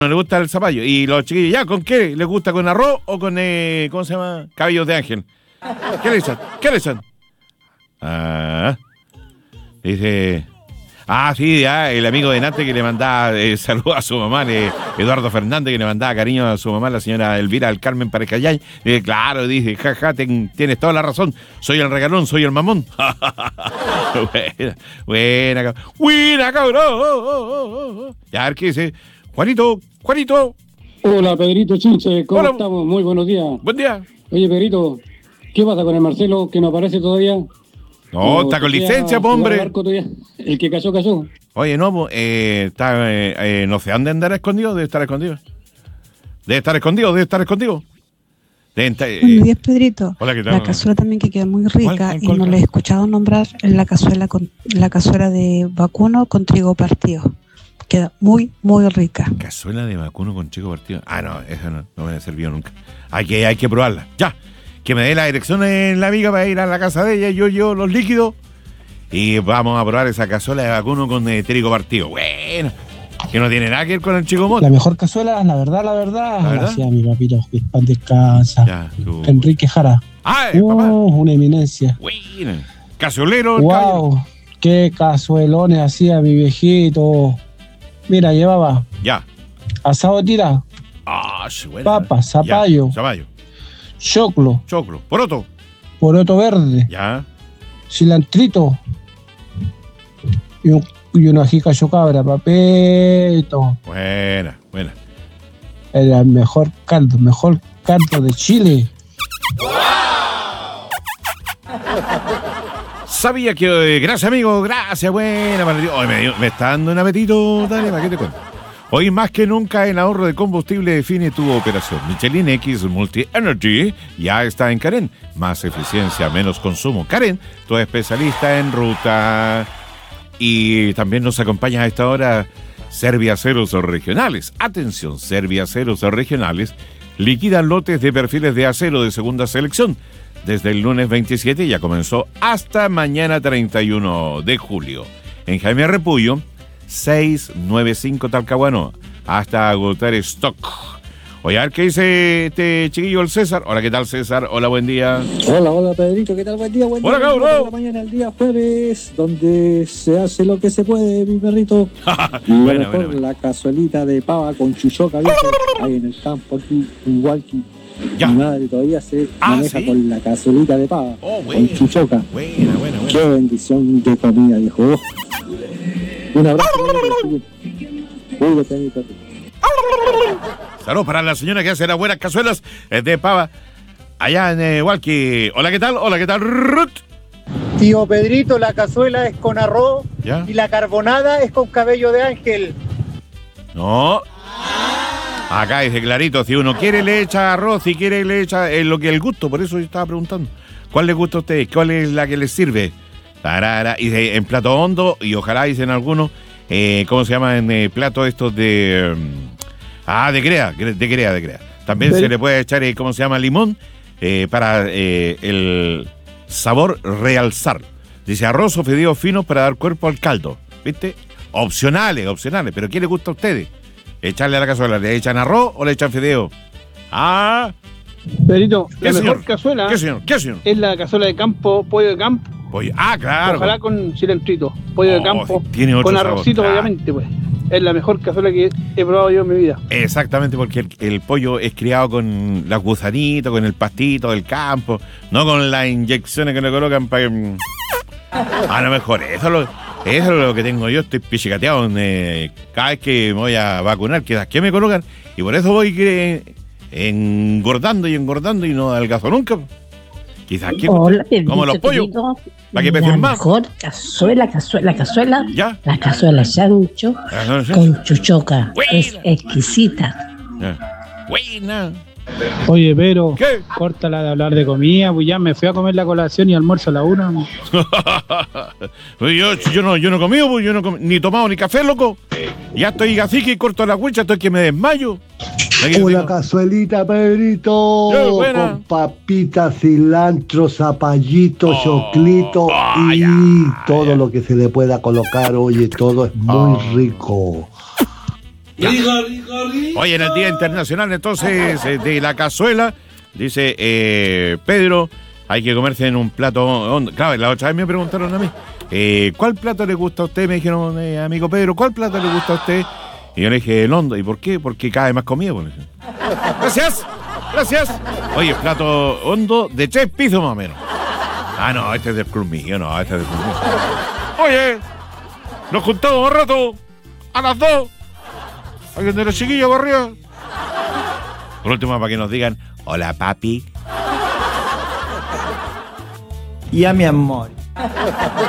no le gusta el zapallo. Y los chiquillos, ¿ya con qué? ¿Les gusta con arroz o con, ¿cómo se llama? Cabellos de ángel. ¿Qué le echan? ¿Qué le echan? Dice... sí, ya, el amigo de Nate que le mandaba saludos a su mamá, Eduardo Fernández, que le mandaba cariño a su mamá, la señora Elvira del Carmen Parecayay. Claro, dice, jaja, tienes toda la razón, soy el regalón, soy el mamón. buena, cabrón. Ya, a ver qué dice. Juanito. Hola, Pedrito Chinche, ¿cómo estamos? Muy buenos días. Buen día. Oye, Pedrito, ¿qué pasa con el Marcelo que no aparece todavía? No, está con licencia, hombre. El que casó. Oye, no, está, no sé dónde andará escondido, debe estar escondido. Buenos días, Pedrito. Hola, ¿qué tal? La cazuela también que queda muy rica. ¿Cuál? Y no la he escuchado nombrar en la cazuela de vacuno con trigo partido. Queda muy, muy rica. Cazuela de vacuno con trigo partido. No, esa no me ha servido nunca. Hay que probarla. Ya. Que me dé la dirección en la amiga para ir a la casa de ella y yo los líquidos. Y vamos a probar esa cazuela de vacuno con trigo partido. Bueno, que no tiene nada que ver con el chico moto. La mejor cazuela, la verdad, la hacía mi papito, que pan descansa. Ya, Enrique Jara. Papá. Una eminencia. Bueno, cazuelero. Wow, qué cazuelones hacía mi viejito. Mira, llevaba. Ya. Asado tira. Bueno. Papa, zapallo. Choclo. Poroto verde. Ya. Cilantrito. Y una jica chocabra, papito. Buena. Era el mejor caldo de Chile. Sabía que... Gracias, amigo. Gracias, buena. Hoy me está dando un apetito. Dale, ¿para qué te cuento? Hoy más que nunca el ahorro de combustible define tu operación. Michelin X Multi Energy ya está en Karen. Más eficiencia, menos consumo. Karen, tu especialista en ruta. Y también nos acompaña a esta hora Serviaceros Regionales. Atención, Serviaceros Regionales liquidan lotes de perfiles de acero de segunda selección. Desde el lunes 27 ya comenzó hasta mañana 31 de julio. En Jaime Repullo, 695 Talcahuano, hasta agotar stock. Oye, a ver qué dice este chiquillo, el César. Hola, ¿qué tal, César? Hola, buen día. Hola, Pedrito, ¿qué tal? Buen día. Hola, cabrón. La mañana, el día jueves, donde se hace lo que se puede, mi perrito. Buena. La cazuelita de pava con chuchoca, ¿viste? Ahí en el campo, aquí, en Hualqui. Ya. Mi madre todavía se maneja ¿sí? con la cazuelita de pava, con chuchoca. Buena. Qué bendición de comida, viejo. Un abrazo. Cuídate, mi perrito. Saludos para la señora que hace las buenas cazuelas de pava allá en Hualqui. Hola, ¿qué tal, Ruth? Tío Pedrito, la cazuela es con arroz. ¿Ya? Y la carbonada es con cabello de ángel. No. Acá dice clarito, si uno quiere le echa arroz, si quiere le echa lo que el gusto, por eso yo estaba preguntando. ¿Cuál les gusta a ustedes? ¿Cuál es la que les sirve? Y en plato hondo, y ojalá dicen algunos, ¿cómo se llama? En plato estos de crea. También se le puede echar, ¿cómo se llama? Limón, para el sabor realzar. Dice arroz o fideos finos para dar cuerpo al caldo. ¿Viste? Opcionales, pero ¿qué les gusta a ustedes? Echarle a la cazuela, ¿le echan arroz o le echan fideo? Pedrito, la señor? mejor cazuela ¿Qué señor? es la cazuela de campo, pollo de campo. Claro. Ojalá con cilantrito, pollo de campo, tiene otro con sabor, arrocito, claro. Obviamente, pues. Es la mejor cazuela que he probado yo en mi vida. Exactamente, porque el pollo es criado con los gusanitos, con el pastito del campo, no con las inyecciones que le colocan para... A lo mejor, eso es lo que tengo yo, estoy pichicateado. Cada vez que me voy a vacunar, ¿qué me colocan? Y por eso voy engordando y no adelgazo nunca. Quizás Hola, como los pollos, para que pesen más. Mejor cazuela, ¿Ya? la cazuela chancho con chuchoca. Buena. Es exquisita. Buena. Oye, pero ¿Qué? córtala de hablar de comida, pues ya me fui a comer la colación y almuerzo a la 1. yo no he comido, pues yo no ni tomado ni café, loco. Ya estoy así que corto la hucha, estoy que me desmayo. Una cazuelita, Pedrito, con papitas, cilantro, zapallito, choclito y todo lo que se le pueda colocar. Oye, todo es muy rico. Hoy en el Día Internacional, entonces, de la cazuela, dice Pedro, hay que comerse en un plato hondo. Claro, la otra vez me preguntaron a mí, ¿cuál plato le gusta a usted? Me dijeron, amigo Pedro, ¿cuál plato le gusta a usted? Y yo le dije, el hondo. ¿Y por qué? Porque cabe más comida. Gracias. Oye, plato hondo de 3 pisos más o menos. Ah, no, este es del Club Mío, Oye, nos juntamos un rato a las 2. ¿Alguien de los chiquillos para arriba? Por último, para que nos digan, hola papi. Y a mi amor.